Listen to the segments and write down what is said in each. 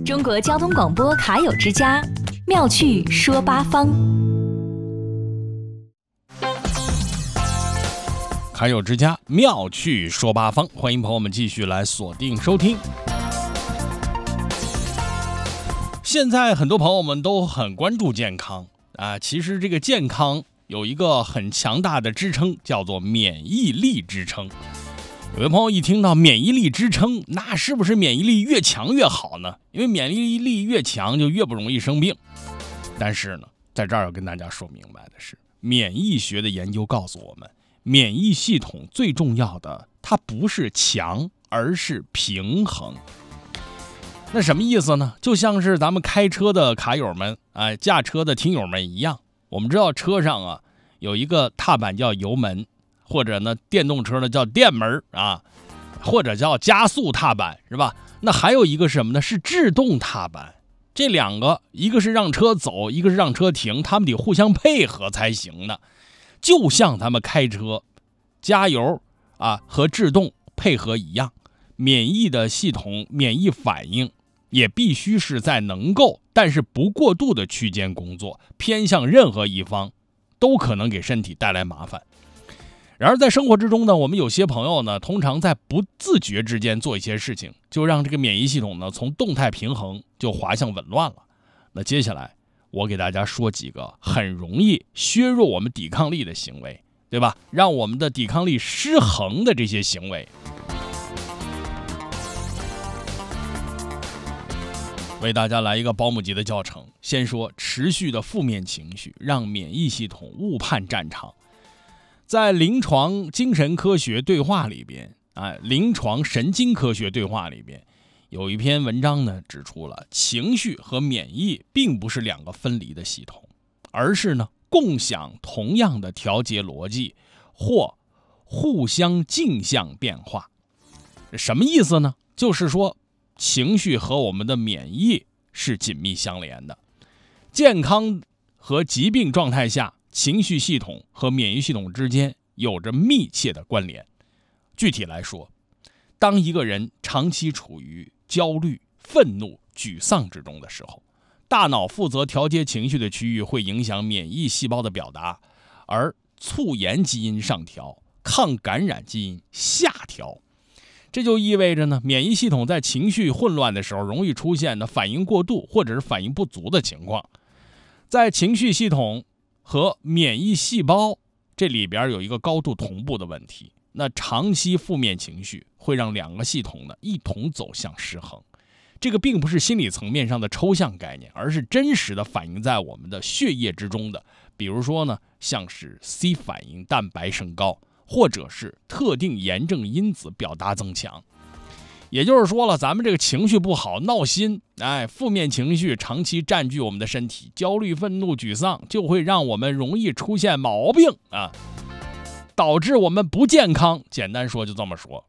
中国交通广播卡友之家，妙趣说八方。 卡友之家，妙趣说八方，欢迎朋友们继续来锁定收听。现在很多朋友们都很关注健康啊，其实这个健康有一个很强大的支撑，叫做免疫力支撑。有的朋友一听到免疫力支撑，那是不是免疫力越强越好呢？因为免疫力越强就越不容易生病。但是呢，在这儿要跟大家说明白的是，免疫学的研究告诉我们，免疫系统最重要的它不是强，而是平衡。那什么意思呢？就像是咱们开车的卡友们驾车的听友们一样，我们知道车上啊有一个踏板叫油门，或者呢电动车呢叫电门啊，或者叫加速踏板，是吧？那还有一个是什么呢？是制动踏板。这两个，一个是让车走，一个是让车停，他们得互相配合才行的。就像咱们开车加油和制动配合一样，免疫的系统免疫反应也必须是在能够但是不过度的区间工作，偏向任何一方都可能给身体带来麻烦。然而在生活之中呢，我们有些朋友呢，通常在不自觉之间做一些事情，就让这个免疫系统呢从动态平衡就滑向紊乱了。那接下来我给大家说几个很容易削弱我们抵抗力的行为，对吧？让我们的抵抗力失衡的这些行为。为大家来一个保姆级的教程。先说持续的负面情绪让免疫系统误判战场。在临床精神科学对话里边临床神经科学对话里边有一篇文章呢，指出了情绪和免疫并不是两个分离的系统，而是呢共享同样的调节逻辑或互相镜像变化。什么意思呢？就是说情绪和我们的免疫是紧密相连的。健康和疾病状态下，情绪系统和免疫系统之间有着密切的关联。具体来说，当一个人长期处于焦虑、愤怒、沮丧之中的时候，大脑负责调节情绪的区域会影响免疫细胞的表达，而促炎基因上调，抗感染基因下调。这就意味着呢，免疫系统在情绪混乱的时候容易出现的反应过度或者是反应不足的情况。在情绪系统和免疫细胞这里边有一个高度同步的问题，那长期负面情绪会让两个系统呢一同走向失衡。这个并不是心理层面上的抽象概念，而是真实的反映在我们的血液之中的。比如说呢，像是 C 反应蛋白升高，或者是特定炎症因子表达增强。也就是说了，咱们这个情绪不好，闹心，负面情绪长期占据我们的身体，焦虑、愤怒、沮丧，就会让我们容易出现毛病导致我们不健康。简单说就这么说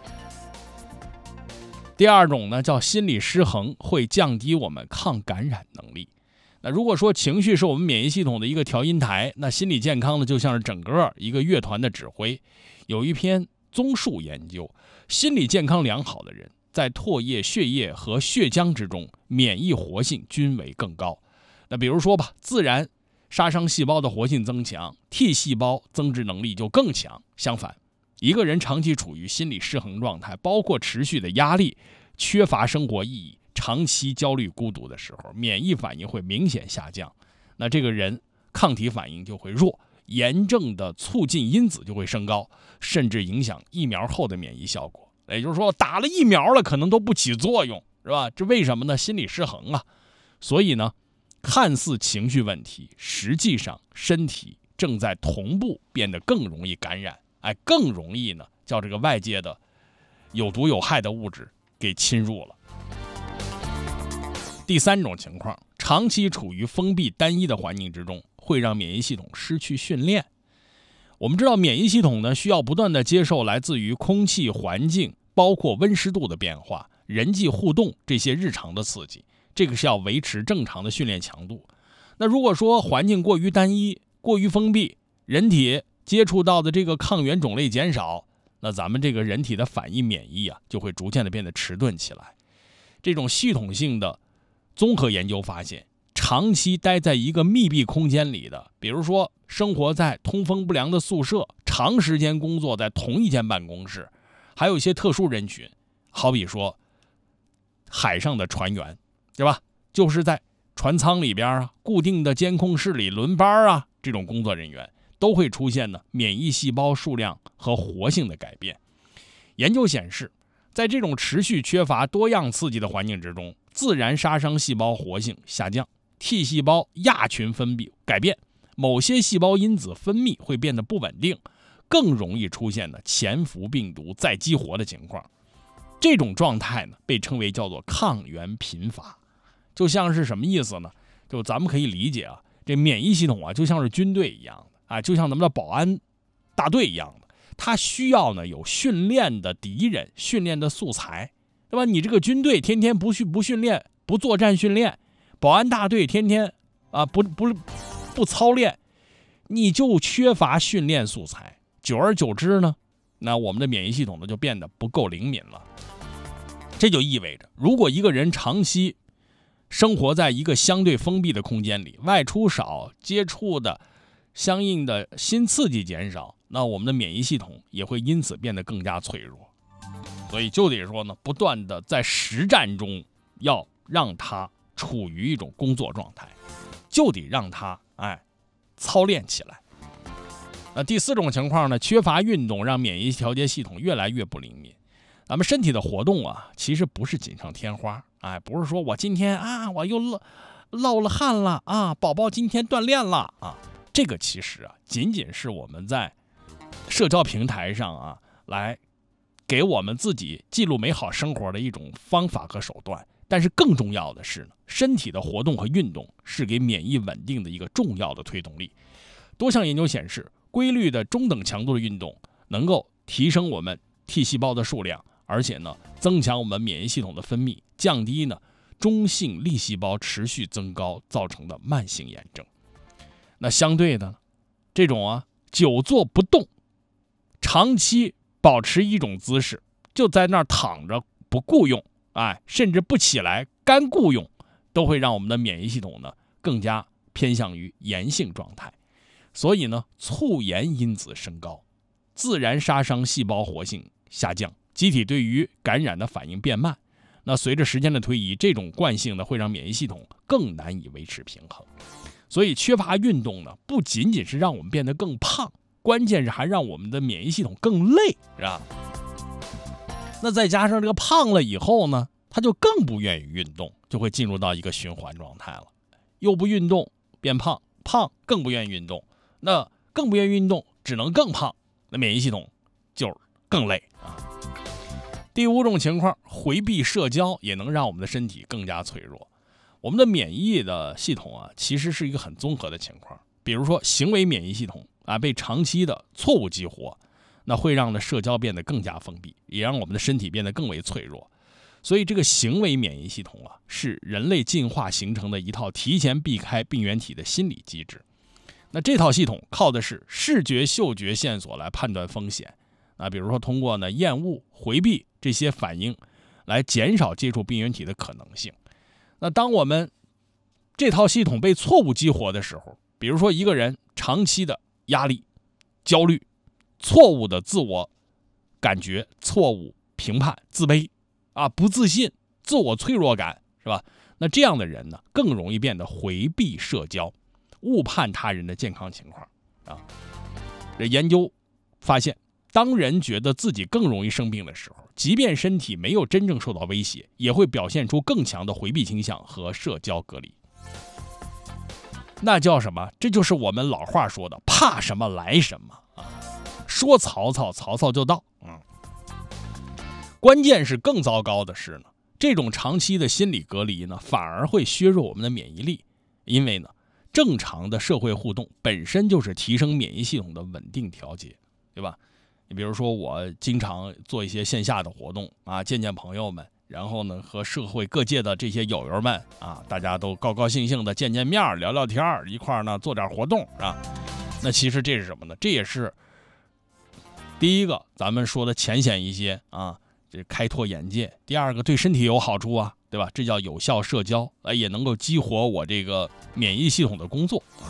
第二种呢，叫心理失衡，会降低我们抗感染能力。那如果说情绪是我们免疫系统的一个调音台，那心理健康呢，就像是整个一个乐团的指挥。有一篇综述研究，心理健康良好的人在唾液、血液和血浆之中免疫活性均为更高。那比如说吧，自然杀伤细胞的活性增强， T 细胞增殖能力就更强。相反，一个人长期处于心理失衡状态，包括持续的压力、缺乏生活意义、长期焦虑孤独的时候，免疫反应会明显下降。那这个人抗体反应就会弱，炎症的促进因子就会升高，甚至影响疫苗后的免疫效果。也就是说，打了疫苗了可能都不起作用，是吧？这为什么呢？心理失衡啊。所以呢，看似情绪问题，实际上身体正在同步变得更容易感染，更容易呢叫这个外界的有毒有害的物质给侵入了。第三种情况，长期处于封闭单一的环境之中，会让免疫系统失去训练。我们知道免疫系统呢需要不断的接受来自于空气环境，包括温湿度的变化、人际互动这些日常的刺激，这个是要维持正常的训练强度。那如果说环境过于单一、过于封闭，人体接触到的这个抗原种类减少，那咱们这个人体的反应免疫就会逐渐的变得迟钝起来。 这种系统性的综合研究发现，长期待在一个密闭空间里的，比如说生活在通风不良的宿舍，长时间工作在同一间办公室，还有一些特殊人群，好比说海上的船员，对吧？就是在船舱里边啊，固定的监控室里轮班啊，这种工作人员都会出现呢免疫细胞数量和活性的改变。研究显示，在这种持续缺乏多样刺激的环境之中，自然杀伤细胞活性下降， T 细胞亚群分泌改变，某些细胞因子分泌会变得不稳定，更容易出现潜伏病毒再激活的情况。这种状态呢，被称为叫做抗原贫乏。就像是什么意思呢？就咱们可以理解啊，这免疫系统啊，就像是军队一样的啊，就像咱们的保安大队一样的，它需要呢有训练的敌人、训练的素材，对吧？你这个军队天天不训练、不作战训练，保安大队天天啊不操练，你就缺乏训练素材。久而久之呢，那我们的免疫系统呢就变得不够灵敏了。这就意味着，如果一个人长期生活在一个相对封闭的空间里，外出少，接触的相应的新刺激减少，那我们的免疫系统也会因此变得更加脆弱。所以就得说呢，不断的在实战中要让它处于一种工作状态，就得让它操练起来。第四种情况呢，缺乏运动让免疫调节系统越来越不灵敏。咱们身体的活动啊，其实不是锦上添花，不是说我今天我又落了汗了啊，宝宝今天锻炼了啊，这个其实仅仅是我们在社交平台上来给我们自己记录美好生活的一种方法和手段。但是更重要的是呢，身体的活动和运动是给免疫稳定的一个重要的推动力。多项研究显示，规律的中等强度的运动能够提升我们 T 细胞的数量，而且呢，增强我们免疫系统的分泌，降低呢中性粒细胞持续增高造成的慢性炎症。那相对的，这种久坐不动，长期保持一种姿势，就在那儿躺着不顾用，甚至不起来干顾用，都会让我们的免疫系统呢更加偏向于炎性状态。所以呢，促炎因子升高，自然杀伤细胞活性下降，机体对于感染的反应变慢。那随着时间的推移，这种惯性呢会让免疫系统更难以维持平衡。所以缺乏运动呢，不仅仅是让我们变得更胖，关键是还让我们的免疫系统更累，是吧？那再加上这个胖了以后呢，他就更不愿意运动，就会进入到一个循环状态了。又不运动变胖，胖更不愿意运动，那更不愿意运动只能更胖，那免疫系统就更累啊。第五种情况，回避社交也能让我们的身体更加脆弱。我们的免疫的系统其实是一个很综合的情况。比如说行为免疫系统被长期的错误激活，那会让社交变得更加封闭，也让我们的身体变得更为脆弱。所以这个行为免疫系统是人类进化形成的一套提前避开病原体的心理机制。那这套系统靠的是视觉、嗅觉线索来判断风险。比如说通过厌恶、回避这些反应来减少接触病原体的可能性。那当我们这套系统被错误激活的时候，比如说一个人长期的压力、焦虑、错误的自我感觉、错误评判、自卑不自信、自我脆弱感，是吧？那这样的人呢，更容易变得回避社交，误判他人的健康情况这研究发现，当人觉得自己更容易生病的时候，即便身体没有真正受到威胁，也会表现出更强的回避倾向和社交隔离。那叫什么？这就是我们老话说的怕什么来什么说曹操，曹操就到关键是更糟糕的是呢，这种长期的心理隔离呢，反而会削弱我们的免疫力。因为呢，正常的社会互动本身就是提升免疫系统的稳定调节，对吧？你比如说我经常做一些线下的活动见见朋友们，然后呢和社会各界的这些友友们大家都高高兴兴的见见面，聊聊天，一块呢做点活动那其实这是什么呢？这也是第一个咱们说的浅显一些这开拓眼界。第二个对身体有好处对吧？这叫有效社交，也能够激活我这个免疫系统的工作啊。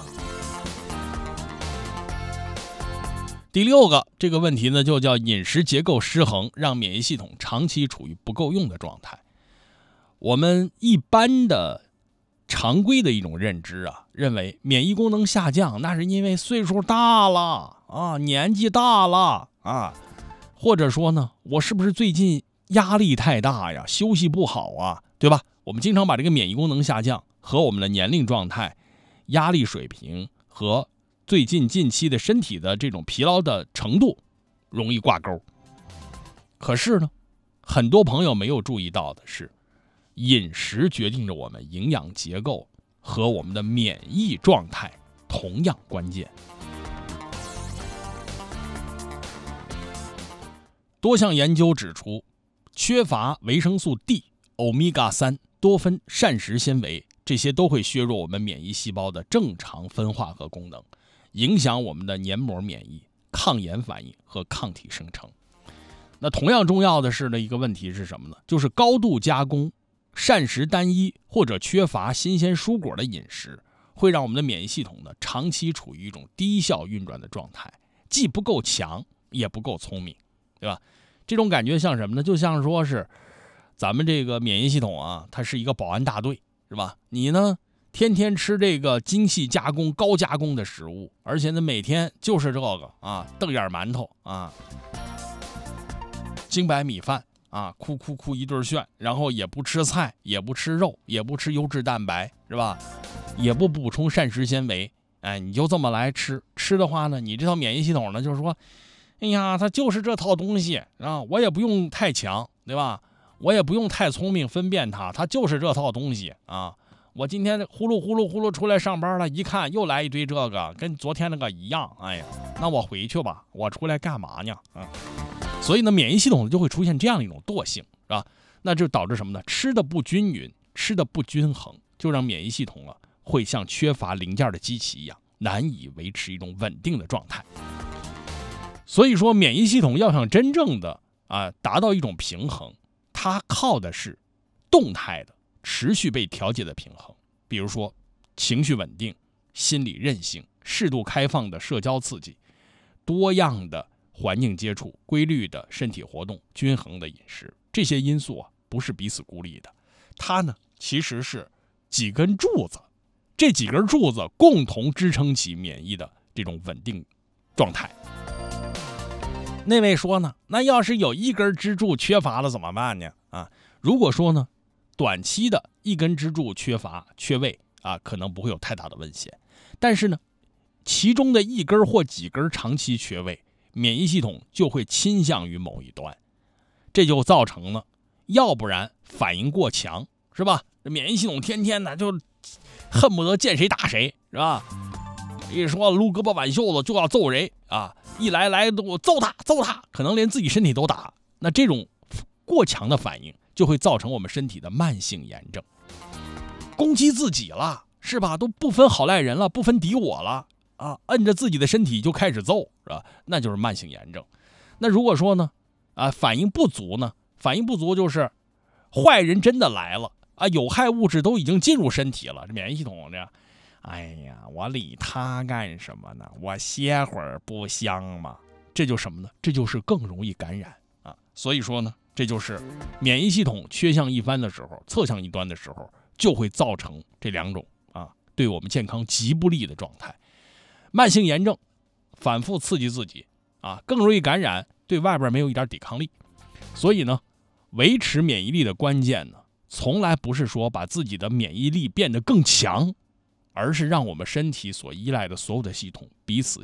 第6个这个问题呢，就叫饮食结构失衡，让免疫系统长期处于不够用的状态。我们一般的常规的一种认知啊，认为免疫功能下降，那是因为岁数大了啊，年纪大了啊，或者说呢，我是不是最近压力太大呀，休息不好啊，对吧？我们经常把这个免疫功能下降和我们的年龄状态、压力水平和近期的身体的这种疲劳的程度容易挂钩。可是呢，很多朋友没有注意到的是，饮食决定着我们营养结构和我们的免疫状态同样关键。多项研究指出，缺乏维生素 D、欧米伽3、多酚膳食纤维，这些都会削弱我们免疫细胞的正常分化和功能，影响我们的黏膜免疫、抗炎反应和抗体生成。那同样重要的是的一个问题是什么呢？就是高度加工、膳食单一或者缺乏新鲜蔬果的饮食，会让我们的免疫系统呢长期处于一种低效运转的状态，既不够强，也不够聪明，对吧？这种感觉像什么呢？就像说是咱们这个免疫系统啊，它是一个保安大队，是吧？你呢天天吃这个精细加工、高加工的食物，而且呢每天就是这个啊，瞪眼馒头啊，精白米饭啊，哭一顿炫，然后也不吃菜，也不吃肉，也不吃优质蛋白，是吧？也不补充膳食纤维，你就这么来吃的话呢，你这套免疫系统呢，就是说，哎呀，它就是这套东西啊，我也不用太强，对吧？我也不用太聪明分辨它就是这套东西啊。我今天呼噜出来上班了，一看又来一堆这个，跟昨天那个一样，哎呀，那我回去吧，我出来干嘛呢？所以呢，免疫系统就会出现这样的一种惰性，是吧？那就导致什么呢？吃的不均匀，吃的不均衡，就让免疫系统会像缺乏零件的机器一样，难以维持一种稳定的状态。所以说，免疫系统要想真正的达到一种平衡，它靠的是动态的、持续被调节的平衡。比如说，情绪稳定、心理韧性、适度开放的社交刺激、多样的环境接触、规律的身体活动、均衡的饮食，这些因素不是彼此孤立的，它呢其实是几根柱子，这几根柱子共同支撑起免疫的这种稳定状态。那位说呢，那要是有一根支柱缺乏了怎么办呢？如果说呢，短期的一根支柱缺位可能不会有太大的危险，但是呢，其中的一根或几根长期缺位，免疫系统就会倾向于某一端，这就造成了，要不然反应过强，是吧？免疫系统天天呢就恨不得见谁打谁，是吧？一说撸胳膊挽袖子就要揍人啊，一来我揍他，可能连自己身体都打。那这种过强的反应就会造成我们身体的慢性炎症，攻击自己了，是吧？都不分好赖人了，不分敌我了摁着自己的身体就开始揍，是吧？那就是慢性炎症。那如果说呢反应不足呢？反应不足就是坏人真的来了有害物质都已经进入身体了，这免疫系统这样，哎呀，我理他干什么呢？我歇会儿不香吗？这就什么呢？这就是更容易感染所以说呢，这就是免疫系统缺项一番的时候，侧向一端的时候，就会造成这两种对我们健康极不利的状态。慢性炎症反复刺激自己更容易感染，对外边没有一点抵抗力。所以呢，维持免疫力的关键呢，从来不是说把自己的免疫力变得更强，而是让我们身体所依赖的所有的系统彼此